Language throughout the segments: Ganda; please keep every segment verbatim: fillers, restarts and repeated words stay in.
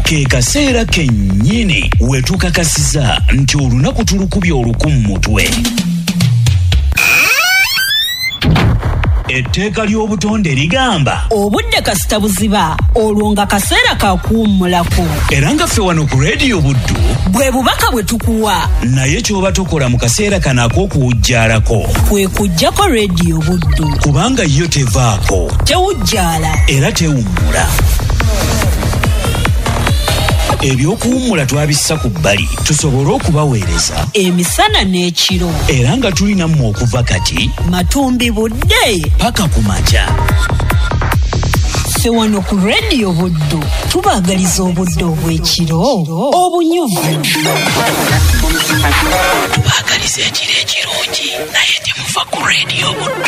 ke kaseera kennyini wetukakasiza nti olunaku tulukubya olukumu mutwe. Etteeka ly'obutonde ligamba obudde kasita buziba olwo nga kaseera kakuwummulako. Era nga ffe wano ku Radio Buddu bwe bubaka bwe tukuwa naye ky'oba tokola mu kaseera kano ak'okuwujjaalako kwe kuggyako Radio Buddu kubanga yo tevaako, tewujjaala era tewummula. Ebyokuwummula twabissa ku bbali tusobole okubaweereza emisana n'ekiro, era nga tulina mmwe okuva kati matumbi budde paka ku makya. Ffe wano ku Radio Buddu tubaagaliza obudde obw'ekiro obunyuvu. Tubaagaliza ekiro ekirungi naye temuva ku Radio Buddu.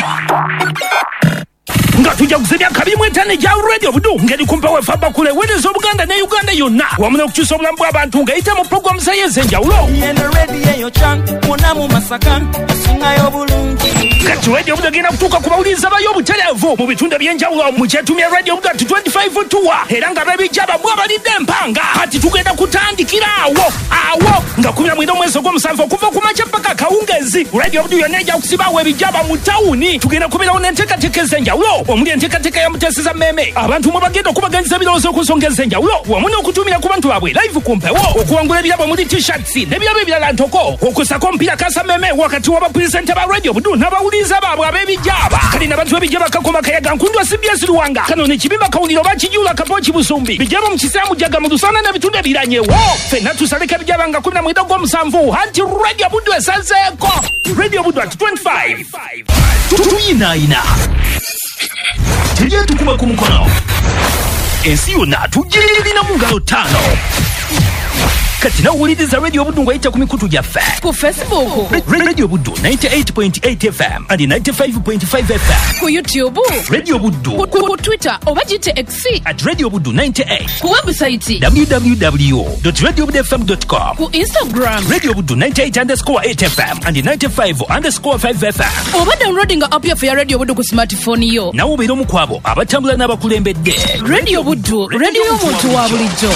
Nga tujja kuzibya kabi mwetane ja Radio Buddu ngeri kumpa we faba kule wedezo Buganda ne Uganda yonna wamune okukyusa obulamu bw'abantu nga yita mu program sayense enjawulo. Yeno radio eyo chan muna mu masaka asingayo bulungi. Kati Radio Buddu genda kutuuka ku bawuliriza bayo obutereevu mu bitundu eby'enjawulo mu kyetumya Radio Buddu at twenty-five tour era nga babijjaba bwabalidde empanga kati tugenda kutandikira awo awo nga kumi na mwenda omwezi ogw'omusanvu okuva ku makya paka kawungezi. Radio Buddu yonna ejja kusibawo ebijjaba mu tawuni tugenda kubeerawo n'enteekateeka ez'enjawulo omuli enteekateeka ya Mutesa Meme abantu mwe bagenda okubaganyiza ebirowoozo ku nsonga ez'enjawulo wamu n'okutumira ku bantu baabwe live ku mpewo okuwangula ebirabo muli t-shirts n'ebirabo ebirala ntoko okusako omupiira kasa Meme wakati w'abapulisenta ba Radio Buddu n'abawuliriza baabwe ab'ebijjaba kali n'abantu b'ebijjaba kakoma kayaga nkundwa C B S Luwanga kano ne kibimba kawuliro bakijula kapochi Busumbi bijjaba mu kisaamu jaga mu Lusana n'ebitundu ebiranyewo ffenna tusaleka ebijjaba nga kumi na mwenda ogw'omusanvu anti Radio Buddu esazeeko. Radio Buddu at twenty-five tuyinaayina tujye tukuba ku mukono ensi yonna tugirina mu ngalo ttaano. Kati nawuliriza Radio Buddu ng'ayita ku mikutu gyaffe ku Facebook Radio Buddu ninety-eight point eight F M and ninety-five point five F M, ku YouTube Radio Buddu, ku, ku, ku Twitter oba gite X at Radio Buddu ninety-eight, ku website w w w dot radio buddu f m dot com, ku Instagram Radio Buddu ninety-eight underscore eight F M and ninety-five underscore five F M. oba downloading app yaffe ya Radio Buddu ku smartphone yo. Nawo obeera omu ku abo abatambula n'abakulembedde. Radio Buddu, radio y'omuntu wa bulijjo.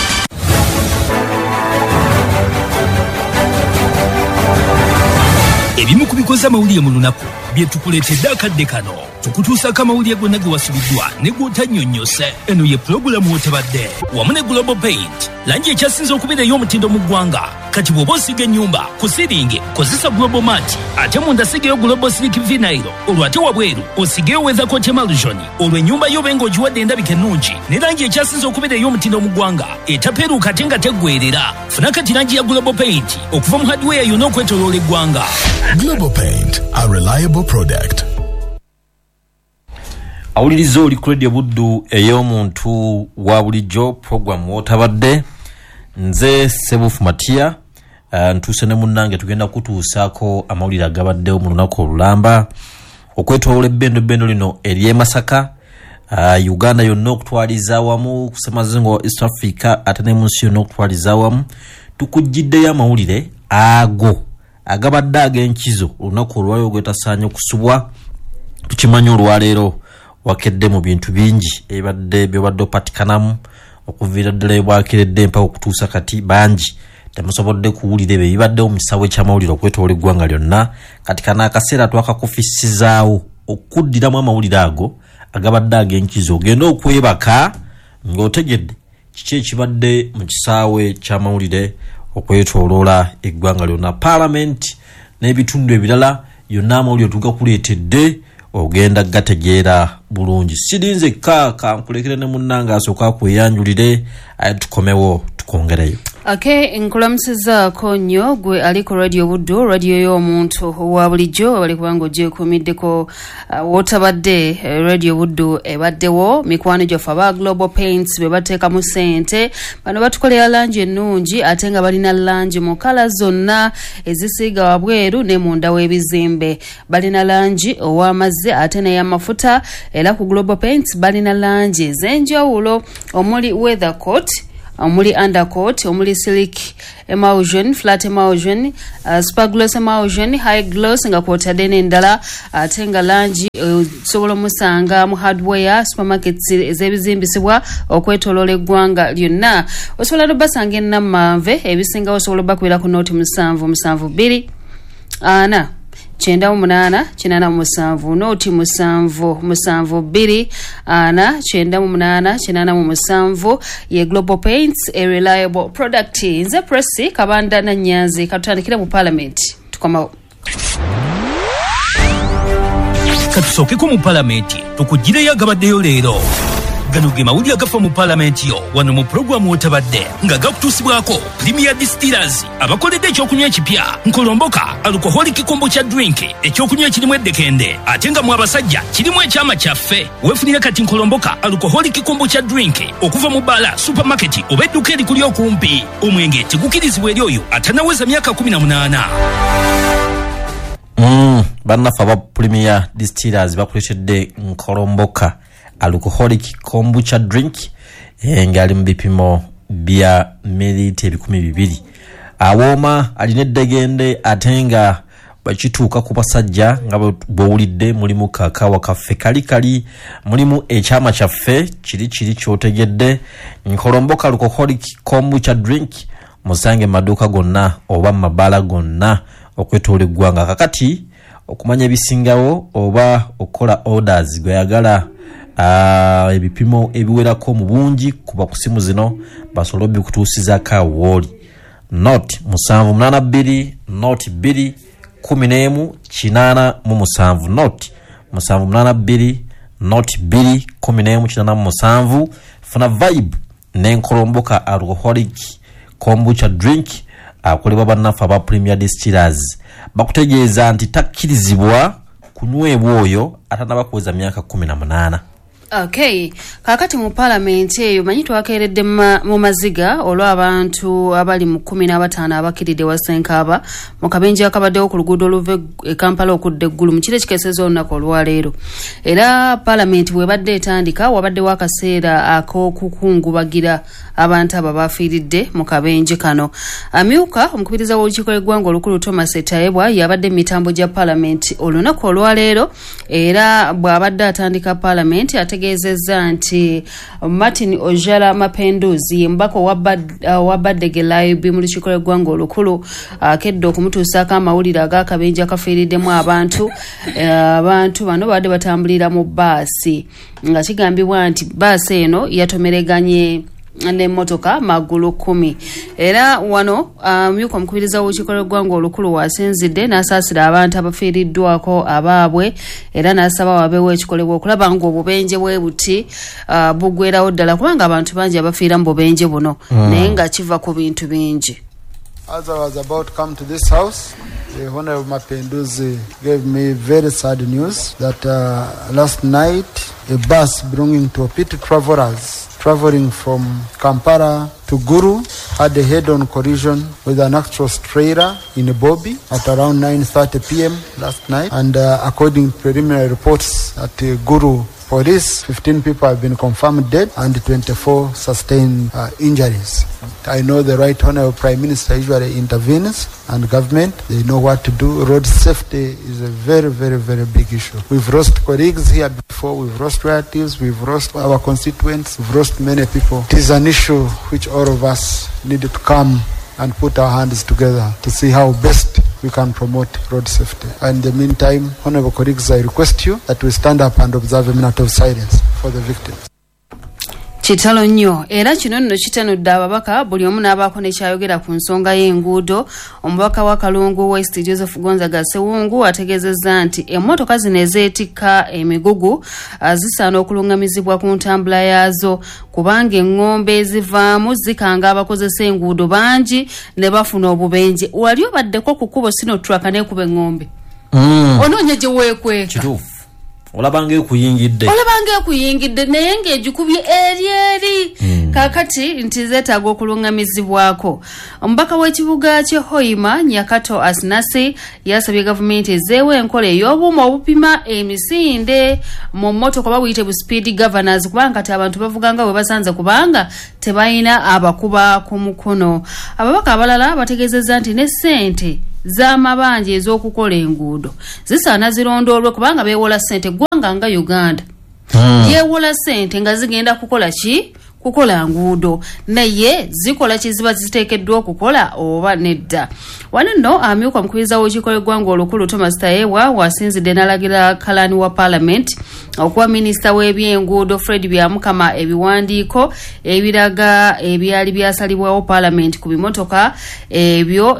Ebimu ku bikoze amawulire mu lunaku bye tukuleetedde akadde kano tukutuusako amawulire gonna ge wasubiddwa ne gw'otannyonnyose. Eno ye pulogulaamu w'otabadde wamu ne Global Paint, langi ekyasinze okubeera ey'omutindo mu ggwanga. Kati bw'oba osiga ennyumba ku siringi kozesa Global Mat, ate munda sigeyo Global Silk Vinyl, olwo ate wabweru osigeyo Weather Coat Emulsion, olwo ennyumba yo benga ogiwadde endabika ennungi ne langi ekyasinze okubeera ey'omutindo mu ggwanga etapeeruuka ate nga teggwerera. Funa kati langi ya Global Paint okuva mu hardware yonna okwetooloola eggwanga. Global Paint, a reliable product. Awuliriza oli ku Radio Buddu ey'omuntu wa bulijjo program w'otabadde. Nze Sebufu Matia uh, ntuuse ne munnange tugenda kutuusaako amawulire agabaddewo mu lunaku olulamba okwetoloola ebbendo ebbendo lino ery'e Masaka, uh, Uganda yonna okutwaliza awamu ku ssemazingo wa East Africa ate ne mu nsi yonna okutwaliza awamu. Tukujjiddeyo amawulire ago agabadde ag'enkizo olunaku olwaliro gwetasaanya okusubwa. Tukimanyi olwaleero wakedde mu bintu bingi ebadde byobadde opatikanamu okuviira ddala ebwakeredde mpaka okutuusa kati bangi temusobodde kuwulira ebyo ebibaddewo mu kisawe ky'amawulire okwetoola eggwanga lyonna. Kati kana akaseera twakakufisizaawo okuddiramu amawulire ago agabadde ag'enkizo ogenda okwebaka ng'otegedde kiki ekibadde mu kisaawe ky'amawulire okwetoloola eggwanga lyonna. Parliament n'ebitundu ebirala yonna amawulire tugakuleetedde ogenda gategeera bulungi. Sirinze ka kankulekere ne munnanga asooka kweyanjulire aye tukomewo tukongereyo. Okay, nkulamusizaako nnyo gwe ali ku Radio Buddu, radio y'omuntu wa bulijjo bali kubanga ogyekuumiddeko uh, w'otabadde. uh, Radio Buddu ebaddewo mikwano gyaffe aba Global Paints be bateekamu ssente. Bano batukolera langi ennungi ate nga balina langi mu kala zonna ezisiiga wabweru ne munda w'ebizimbe. Balina langi ow'amazzi ate n'ey'amafuta era ku Global Paints balina langi ez'enjawulo omuli Weather Coat, omuli undercoat, omuli silk emulsion, flat emulsion, uh, spagloss emulsion, high gloss nga kwotadde n'endala ate nga langi osobola omusanga mu hardware supermarkets ez'ebizimbisibwa okwetoloola eggwanga lyonna. Osobola n'obbasanga e Namanve, ebisingawo osobola obbakubira ku nooti musanvu musanvu bbiri ana kyenda mu munaana kinaana mu musanvu nooti musanvu musanvu bbiri ana kyenda mu munaana kinaana mu musanvu ye Global Paints, a reliable product. Nze Presi Kabanda na Nyanzi katutandikira mu Parliament tukomawo. Katusookeko mu Parliament tukugireyo agabaddeyo leero. Gano ge mawulire agafa mu Parliament yo wano mu programu otabadde nga gakutuusibwako Premier Distillers abakoledde ekyokunywa ekipya Nkolomboka alcoholic kombucha drink ekyokunywa ekirimu eddekende ate nga mu abasajja kirimu ekyama kyaffe. Weefunire kati Nkolomboka alcoholic kombucha drink okuva mu bala supermarket oba edduka erikuli okumpi. Omwenge tegukirizibwa eri oyo atanaweza myaka kumi na munaana. Mm, bannafa aba Premier Distillers bakuletedde Nkolomboka alcoholic kombucha drink ngali mu bipimo bya mililita ebikumi bibiri. Awooma alina eddegende ate nga bakituuka ku basajja nga bwowulidde mulimu kakaawa kaffe kali kali, mulimu ekyama kyaffe kiri kiri kyotegedde. Nkolomboka alcoholic kombucha drink musange maduuka gonna oba mabaala gonna okwetoola eggwanga. Kakati okumanya ebisingawo oba okola orders gweyagala Uh, ebipimo ebiwerako mu bungi kuba ku simu zino basobola bikutuusiza ka woli not musanvu munana bbiri not bbiri kumi n'emu kinaana mu musanvu not musanvu munana bbiri not bbiri kumi n'emu kinaana mu musanvu. Funa vibe n'Enkolomboka alcoholic kombucha drink akolebwa bannaffe aba Premier Distillers bakutegeeza nti takkirizibwa kunywebwa oyo atanabakuweza myaka kumi na munaana. Okay, kakati mu Parliament eyo manyi twakeeredde mu maziga olwa abantu abali mu kumi na bataano abakiridde wasenkaba mu kabenje akabaddewo ku luguudo oluva e Kampala okudda eggulu mu kiro ekikeeseza olunaku olwaleero. Era Parliament bwebadde etandika wabaddewo akaseera ak'okukungubagira abantu abo bafiiridde mu kabenje kano. Amyuka omukubiriza w'olukiiko lw'eggwanga olukulu Thomas Etayebwa yabadde mu mitambo gya Parliament olunaku olwaleero era bw'abadde atandika Parliament ategeezezza nti Martin Ojala Mapenduzi mbaka wabadde gelaibi mu lukiiko lw'eggwanga olukulu akedde okumutuusaako amawulire ag'akabenje akafiiriddemu abantu. Abantu bano badde batambulira mu baasi nga kigambibwa nti baasi eno yatomereganye n'emmotoka magulu kumi. Era wano amyuka um, omukubiriza w'olukiiko lw'eggwanga olukulu wasinzidde n'asaasira abantu abafiiriddwako abaabwe era n'asaba wabeewo ekikolebwa okulaba ng'obubenje bwe buti uh, buggwerawo ddala kubanga abantu bangi abafiira mu bubenje buno mm. naye nga kiva ku bintu bingi. As I was about to come to this house, the Honorable Mapenduzi gave me very sad news that uh, last night a bus belonging to Opiti travelers traveling from Kampala to Guru had a head-on collision with an Actros trailer in a Bobby at around nine thirty p m last night. And uh, according to preliminary reports at uh, Guru Police, fifteen people have been confirmed dead and twenty-four sustained uh, injuries. I know the Right Honorable Prime Minister usually intervenes, and government, they know what to do. Road safety is a very, very, very big issue. We've lost colleagues here before, we've lost relatives, we've lost our constituents, we've lost many people. It is an issue which all of us need to come and put our hands together to see how best we can promote road safety. And in the meantime, honorable colleagues, I request you that we stand up and observe a minute of silence for the victims. Kitalo nnyo era kino nno kitanudde ababaka buli omu n'abaako nekyayogera ku nsonga y'enguudo. Omubaka wa Kalungu West Joseph Gonzaga Sewungu ategeezezza nti emmotoka zino ezeetikka emigugu zisaana okulungamizibwa ku ntambula yaazo kubanga eŋŋombe ezivaamu zikanga abakozesa enguudo bangi ne bafuna obubenje. Wali obaddeko ku kkubo sino ttulaka n'ekuba eŋŋombe mm. onoonya gye weekweka kituufu olabanga ekuyingidde olabanga ekuyingidde naye ng'egikubye eri eri mm. Kakati nti zeetaaga okulungamizibwako. Omubaka w'ekibuga ky'e Hoima Nyakato Asinasi yasabye gavumenti ezeewo enkola ey'obuuma obupima emisinde mu mmotoka babuyite bu speed governors kubanga kati abantu bavuga nga bwe basanze kubanga tebalina abakuba ku mukono. Ababaka abalala bategeezezza nti ne ssente z'amabanja ez'okukola enguudo zisaana zirondoolwe kubanga beewola ssente ggwanga nga Uganda hmm. yeewola ssente nga zigenda kukola ki kukola nguudo naye zikola kiziba ziteekeddwa okukola oba nedda. Wano nno amyuka mukubiriza w'olukiiko lw'eggwanga olukulu Thomas Tayewa wasinzidde n'alagira kalani wa Parliament okuwa minisita w'ebyenguudo Fred Byamukama ebiwandiiko ebiraga ebyali byasalibwawo Parliament ku bimotoka ebyo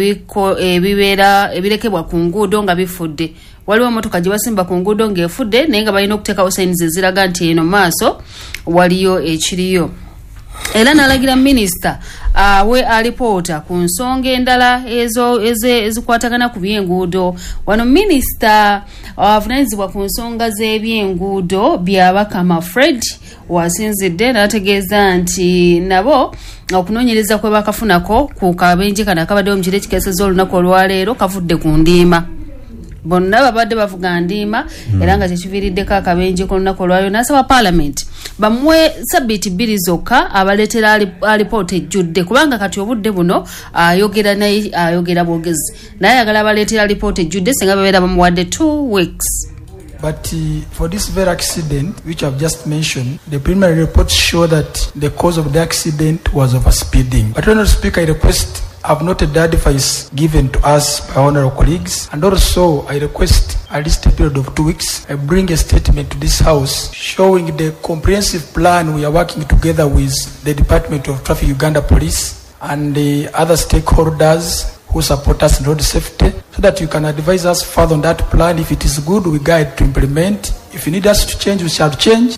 ebibeera ebirekebwa ku nguudo nga bifudde. Waliwo motoka gye basimba ku nguudo ng'efudde naye nga balina okuteekawo sayinizi eziraga nti eno maaso waliyo ekiriyo. Era n'alagira minisita awe alipoota ku nsonga endala ezo ezikwatagana ku byenguudo. Wano minisita avunaanyizibwa ku nsonga z'ebyenguudo Byabakama Fred wasinzidde n'ategeeza nti nabo okunoonyereza kwe bakafunako ku kabenje kano akabaddewo mu kiro ekikeeseza olunaku olwaleero kavudde ku ndiima. Bonna babadde bavuga ndiima mm. era nga kyekiviiriddeko akabenje ku lunaku olwaleero n'asaba Parliament bamuwe sabbiiti bbiri zokka abaleetera alipoota ejjudde kubanga kati obudde buno ayogera naye ayogera bwogezi naye ayagala abaleetera alipoota ejjudde singa babeera bamuwadde two weeks. But uh, for this very accident, which I've just mentioned, the preliminary reports show that the cause of the accident was overspeeding. But, Honourable Speaker, I request, I've noted the advice given to us by honourable colleagues, and also I request at least a period of two weeks, I bring a statement to this House showing the comprehensive plan we are working together with the Department of Traffic Uganda Police and the other stakeholders who support us in road safety, so that you can advise us further on that plan. If it is good, we guide to implement. If you need us to change, we shall change.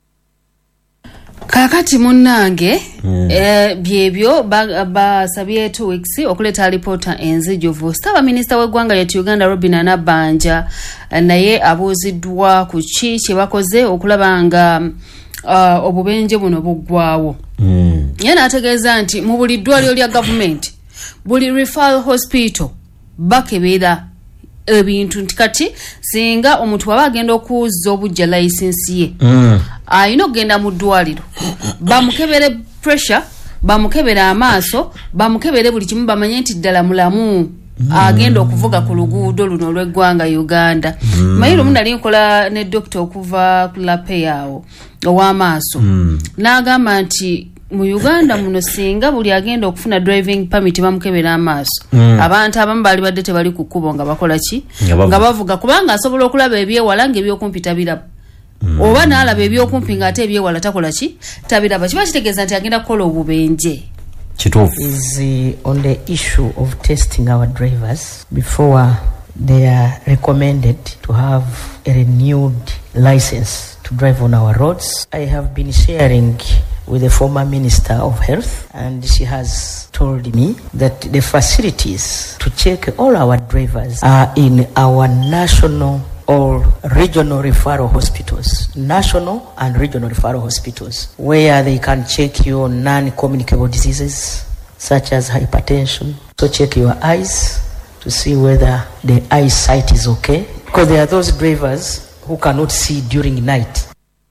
Kakati munnange mm. eh, byebyo basabye ba, two weeks okuleta alipoota enzijuvu. Sitaba minisita w'eggwanga ly'etu Uganda Robin Anabanja naye abuuziddwa ku ki kye bakoze okulaba nga uh, obubenje buno buggwawo. Mm. Ye n'ategeeza nti mu buli ddwaliro lya gavumenti buli referral hospital bakebera ebintu nti kati singa omuntu waba agenda okuwuzza obujja license ye mm. ayina okugenda mu ddwaliro bamukebere pressure bamukebere amaaso bamukebere buli kimu bamanye nti ddala mulamu mm. agenda okuvuga ku luguudo luno lw'eggwanga Uganda. mm. Mayiro mu nali nkola ne doctor okuva ku lape yawo ow'amaaso mm. n'agamba nti mu Uganda muno singa buli agenda okufuna driving permit bamukebera amaaso mm. abantu abamu bali badde tebali ku kkubo nga bakola ki nga bavuga kubanga asobola okulaba ebyewala ng'ebyokumpi tabiraba mm. oba n'alaba ebyokumpi ng'ate ebyewala takola ki tabiraba kiba kitegeeza nti agenda kukola obubenje. Kituufu is uh, on the issue of testing our drivers before they are recommended to have a renewed license to drive on our roads. I have been sharing with the former Minister of Health, and she has told me that the facilities to check all our drivers are in our national or regional referral hospitals, national and regional referral hospitals, where they can check your non-communicable diseases such as hypertension. So check your eyes to see whether the eyesight is okay, because there are those drivers who cannot see during night.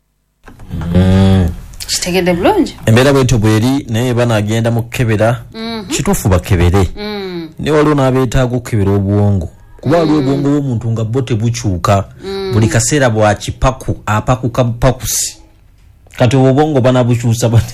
Mm. Kitegedde bulungi embeera bwetyo bweri naye banagenda mu kukebera mm-hmm. kituufu bakebere mm. ne waliwo n'abeetaaga okukebera obwongo kuba waliwo mm. obwongo bw'omuntu nga bwo tebukyuka mm. buli kaseera bwa kipaku apakuka bupakusi kati obwongo banabukyusa bati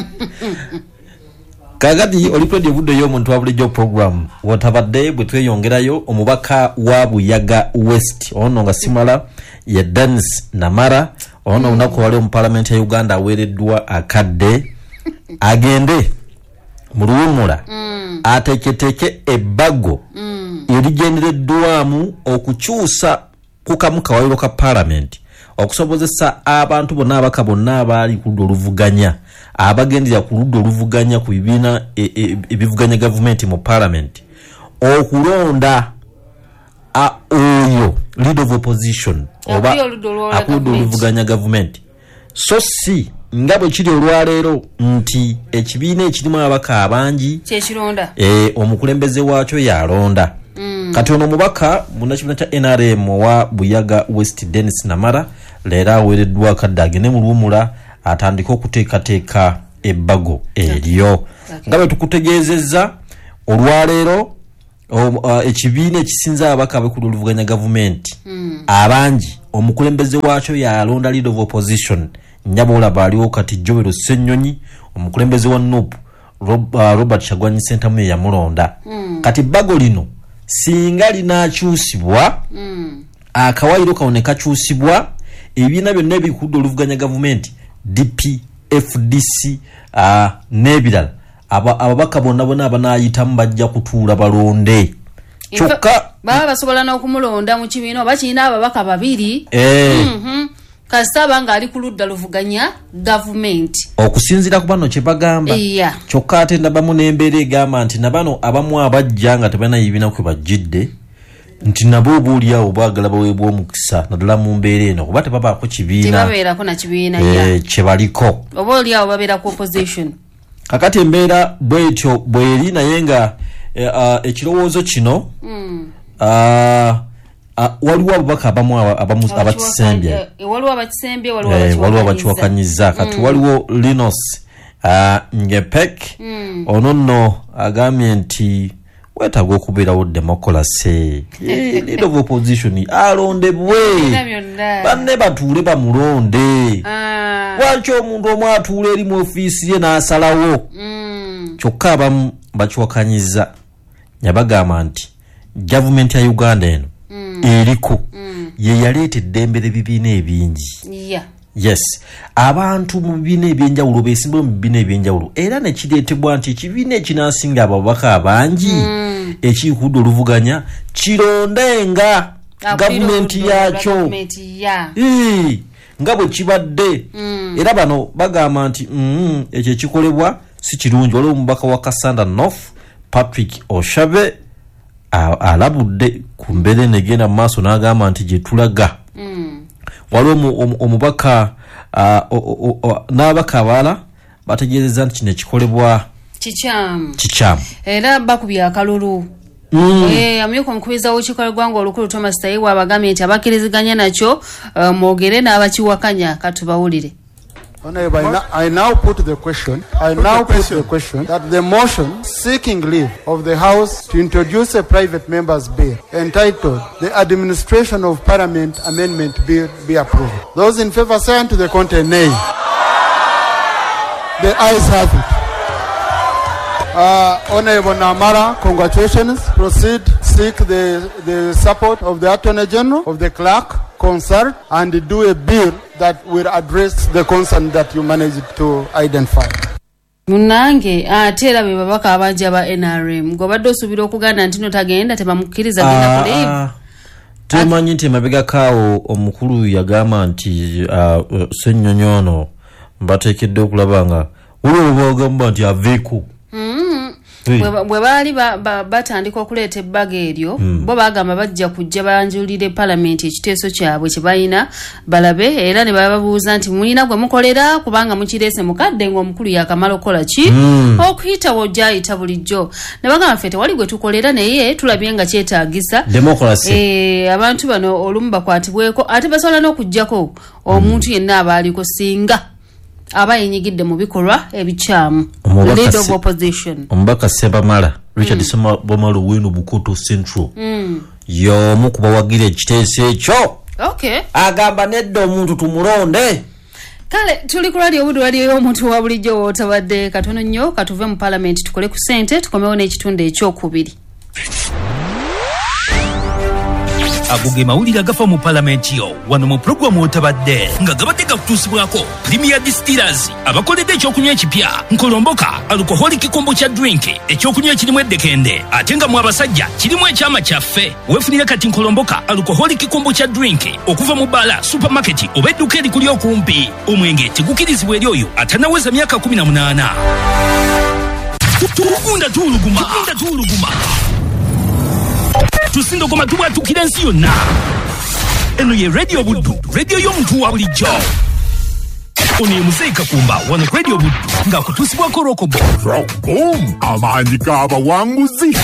kakati oli Radio Buddo y'omuntu wa bulijjo program wotabadde bwe tweyongerayo omubaka wa Buyaga West ono nga simala ya Dennis Namara ono unako wale mu parliament ya Uganda awereddwa akadde agende mu luwumula mm. ateketeke ebbago mm. erigendereddwamu okukyusa kukamuka waliro ka parliament okusobozesa abantu bonna abaka bonna abali ku ludda oluvuganya abagendera ku ludda oluvuganya ku bibiina ebivuganya e, e, government mu parliament okulonda eyo lead of opposition oba akudu oluvuganya government so si nga bwe kiri olwaleero nti ekibiina ekirimu ababaka abangi kyekironda eh, omukulembeze waakyo yalonda mm. kati ono omubaka munakibiina kya N R M wa Buyaga West Dennis Namara leero aweereddwa akadde agende mu luwumula atandika okuteekateeka ebbago eryo okay. nga bwe tukutegeezezza olwaleero um, uh, ekibiina ekisinza ababaka ab'ekulu oluvuganya gavumenti mm. abangi omukulembeze waakyo yalonda lead of opposition nyabola baliwo kati Joel Ssennyonyi omukulembeze wa N U P Rob, uh, Robert Kyagulanyi Ssentamu yamulonda mm. kati bbago lino singa linaakyusibwa mm. akawaliro kawone kakyusibwa ebibiina byonna ebikudde oluvuganya gavumenti D P F D C uh, n'ebirala ababaka bonna bonna abanaayitamu bajja kutuula balonde kyokka baba basobola n'okumulonda mu kibiina oba kirina ababaka babiri eh. mm-hmm. kasaba nga ali ku ludda luvuganya gavumenti okusinziira ku bano kye bagamba yeah. kyokka ate ndabamu n'embeera egamba nti nabano abamu abajja nga tebalina yibiina kwe bajjidde nti nabo obuulyawo baagala baweebwa omukisa naddala mu mbeera eno kuba tebabaako kibiina tebabeerako na kibiina eh, kye baliko oba oliawo babeera ku opposition kakati embeera bwetyo bweri naye nga ekirowoozo kino mm. uh, Uh, waliwo ababaka abamu abakisembye waliwo abakisembye waliwo abakiwakanyiza kati mm. waliwo Linus uh, Ngepek mm. ono nno agambye nti wetaaga okubeerawo democracy lead of opposition alondebwe banne batuule bamulonde ah. lwaki omuntu omu atuula eri mu ofiisi ye n'asalawo mm. kyokka abamu bakiwakanyiza yabagamba nti gavumenti ya Uganda eno Mm. eriko mm. ye yaleetedde embere bibiina ebingi yeah. yes abantu mu bibiina ebyenjawulo beesimbayo mu bibiina ebyenjawulo era ne kireetebwa nti ekibiina ekinaasinga ababaka abangi mm. ekikudde oluvuganya kirondenga gavumenti yakyo yeah. e, nga bwe kibadde mm. era bano bagamba nti mm, ekyo ekikolebwa si kirungi waliwo omubaka wa Kasanda North Patrick Oshabe alabudde ku mbeera enegenda mu maaso n'agamba nti gye tulaga mm. waliwo omubaka n'ababaka abalala bategeereza nti kino ekikolebwa kikyamu kikyamu era bakubye akalulu mm. e, amyuka omukubiza w'olukiiko lw'eggwanga olukulu Thomas Taiwo abagambye nti abakkiriziganya nakyo uh, mwogere n'abakiwakanya katubawulire. Honorable, I, now, I now put the question. I put now the put the question that the motion seeking leave of the House to introduce a private member's bill entitled "The Administration of Parliament Amendment Bill" be approved. Those in favour say unto the contrary, nay. The ayes have it. Uh, Honorable Namara, congratulations. Proceed. Seek the the support of the Attorney General, of the Clerk. Consult and do a bill that will address the concern that you managed to identify. Munange atera be babaka abajja ba N R M gobadde osubira okuganda ntino tagenda tebamukkiriza genda ku leave. Temanyi nti mabega kawo omukulu yagamba nti uh, Ssennyonyono mbateekedde okulabanga ulo bagamba nti aveeko. Mm. bwe baali batandika okuleeta ebbaga eryo bo bagamba bajja kujja banjulire palamenti ekiteeso kyabwe kye balina balabe era ne bababuuza nti mulina gwe mukolera kubanga mukireese mukadde ng'omukulu yakamala okukola ki okuyita wojjayita bulijjo ne bagamba ffe tewali gwe tukolera naye tulabye nga kyetaagisa democracy abantu bano olumu bakwatibweko ate basobola n'okuggyako omuntu yenna abaaliko singa aba yenyigidde mu bikolwa ebikyamu lead of opposition. Omubaka Sebamala Richard mm. Sebamala wenu Bukoto Central mm. y'omu ku bawagira ekiteeso ekyo okay. agamba nedda omuntu tumulonde. Kale tuli ku radio Buddu radio y'omuntu wa bulijjo wootabadde katono nnyo katuve mu parliament tukole ku ssente tukomewo n'ekitundu ekyokubiri. ago ge mawulire agafa mu palamenti yo wano mu programu otabadde nga gabadde gakutuusibwako Premier Distillers abakoledde ekyokunywa ekipya nkolomboka alcoholic kombucha drink ekyokunywa ekirimu eddekende ate nga mu abasajja kirimu ekyama kyaffe weefunire kati nkolomboka alcoholic kombucha drink okuva mu bala supermarket oba edduka erikuli okumpi omwenge tegukirizibwa eri oyo atanaweza myaka kumi na munaana. Tukunda tuuluguma tukunda tuuluguma tusindogoma tubwatukira ensi yonna. Eno ye Radio Buddu, radio y'omuntu wa bulijjo. Ono ye Muzeyi Kakumba wano Radio Buddu ng'akutuusibwako Rokobo. Rokom amaanyi g'abawanguzi.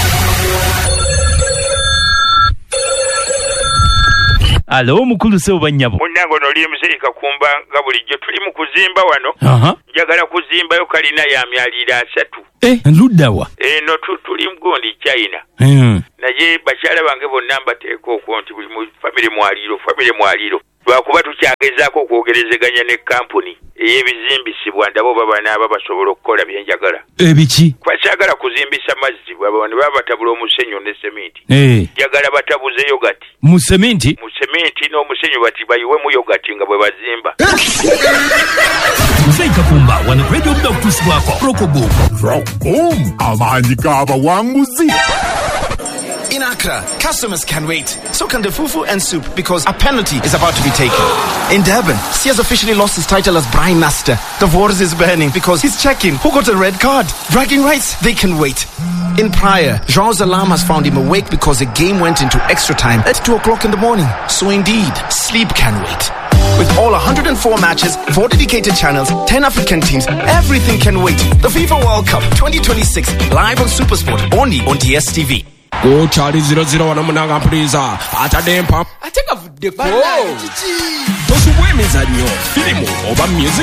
Alo mukulu sebo banyabo. Munnange ono oli Muzeyi Kakumba nga bulijjo tuli mu kuzimba wano. Aha. Njagala kuzimbayo kalina ya myaliro asatu. Eh, luddawa. Eno tuli mugondi China. Hmm. Naye bakyala bange bonna mbateeka okwo nti buli mu famire mwaliro, famire mwaliro. Lwakuba tukyagezaako okwogerezeganya ne kampuni ey'ebizimbisibwa ndabo baba n'aba basobola okukola byenjagala. Ebiki? Kwakyagala kuzimbisa mazzi baba ne baba batabula omusenyu ne sementi. Eh. Njagala batabuze yogati. Mu sementi? Mu sementi n'omusenyu bati bayiwemu yogati nga bwe bazimba. Muzeyi Kakumba wano Radio Buddu akutuusibwako Rokobo. Rokom amaanyi g'abawanguzi. In Accra, customers can wait. So can the fufu and soup because a penalty is about to be taken. In Durban, Sears officially lost his title as Brine Master. The waters is burning because he's checking who got a red card. Bragging rights, they can wait. In Praia, Jean's alarm has found him awake because the game went into extra time at two o'clock in the morning. So indeed, sleep can wait. With all one hundred four matches, four dedicated channels, ten African teams, everything can wait. The FIFA World Cup twenty twenty-six, live on SuperSport, only on D S T V. Go Charlie zero zero one munanga mpuliza atadempa ate kavudde ko tosuwemeza nnyo firimu oba music